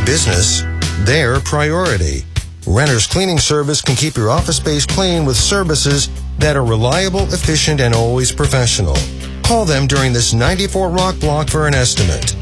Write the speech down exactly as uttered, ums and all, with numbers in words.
business their priority. Renter's Cleaning Service can keep your office space clean with services that are reliable, efficient, and always professional. Call them during this ninety-four Rock block for an estimate.